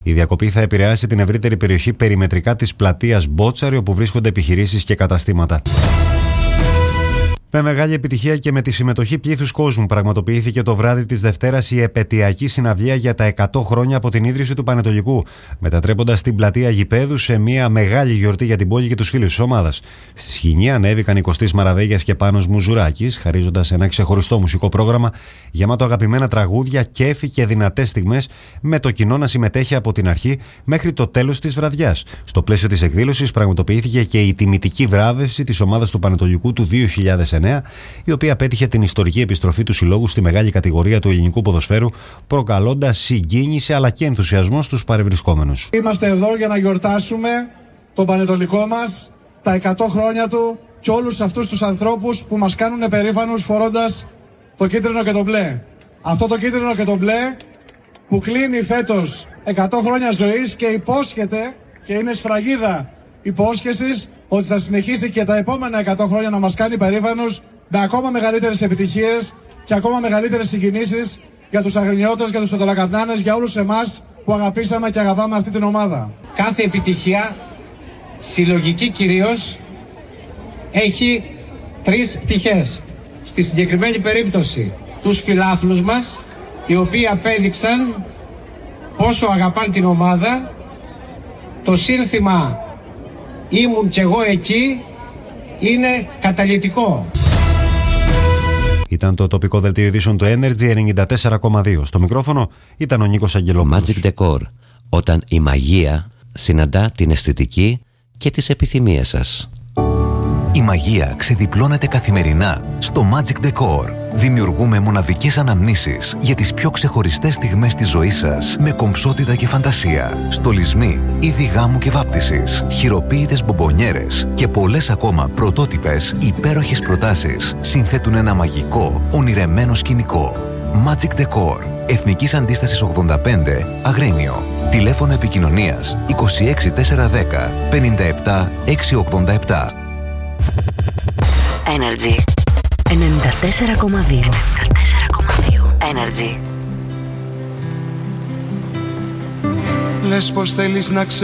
Η διακοπή θα επηρεάσει την ευρύτερη περιοχή περιμετρικά της πλατείας Μπότσαρη, όπου βρίσκονται επιχειρήσεις και καταστήματα. Με μεγάλη επιτυχία και με τη συμμετοχή πλήθους κόσμου πραγματοποιήθηκε το βράδυ της Δευτέρας η επετειακή συναυλία για τα 100 χρόνια από την ίδρυση του Πανετολικού, μετατρέποντας την πλατεία γηπέδου σε μια μεγάλη γιορτή για την πόλη και τους φίλους της ομάδας. Στη σκηνή ανέβηκαν οι Κωστής Μαραβέγιας και Πάνος Μουζουράκης, χαρίζοντας ένα ξεχωριστό μουσικό πρόγραμμα γεμάτο αγαπημένα τραγούδια, κέφι και δυνατές στιγμές, με το κοινό να συμμετέχει από την αρχή μέχρι το τέλος της βραδιάς. Στο πλαίσιο της εκδήλωσης πραγματοποιήθηκε και η τιμητική βράβευση της ομάδας του Πανετολικού του 2009, η οποία πέτυχε την ιστορική επιστροφή του συλλόγου στη μεγάλη κατηγορία του ελληνικού ποδοσφαίρου, προκαλώντας συγκίνηση αλλά και ενθουσιασμό στους παρευρισκόμενους. Είμαστε εδώ για να γιορτάσουμε τον Πανετολικό μας, τα 100 χρόνια του και όλους αυτούς τους ανθρώπους που μας κάνουν περήφανους φορώντας το κίτρινο και το μπλε. Αυτό το κίτρινο και το μπλε που κλείνει φέτος 100 χρόνια ζωής και υπόσχεται, και είναι σφραγίδα υπόσχεσης, ότι θα συνεχίσει και τα επόμενα 100 χρόνια να μας κάνει περήφανους με ακόμα μεγαλύτερες επιτυχίες και ακόμα μεγαλύτερες συγκινήσεις για τους αγρινιώτες, για τους οτολακαρνάνες, για όλους εμάς που αγαπήσαμε και αγαπάμε αυτή την ομάδα. Κάθε επιτυχία, συλλογική κυρίως, έχει 3 πτυχές. Στη συγκεκριμένη περίπτωση τους φιλάθλους μας, οι οποίοι απέδειξαν πόσο αγαπάνε την ομάδα. Το σύνθημα «Ήμουν κι εγώ εκεί» είναι καταλυτικό. Ήταν το τοπικό δελτίο ειδήσεων του Energy 94,2. Στο μικρόφωνο ήταν ο Νίκος Αγγελόπουλος. Magic Decor. Όταν η μαγεία συναντά την αισθητική και τις επιθυμίες σας. Η μαγεία ξεδιπλώνεται καθημερινά στο Magic Decor. Δημιουργούμε μοναδικές αναμνήσεις για τις πιο ξεχωριστές στιγμές της ζωής σας με κομψότητα και φαντασία. Στολισμοί, είδη γάμου και βάπτισης, χειροποίητες μπομπονιέρες και πολλές ακόμα πρωτότυπες υπέροχες προτάσεις συνθέτουν ένα μαγικό, ονειρεμένο σκηνικό. Magic Decor. Εθνικής Αντίστασης 85, Αγρίνιο. Τηλέφωνο επικοινωνίας 26410 57 687. Energy 94,2. Energy. Λες πως θέλεις να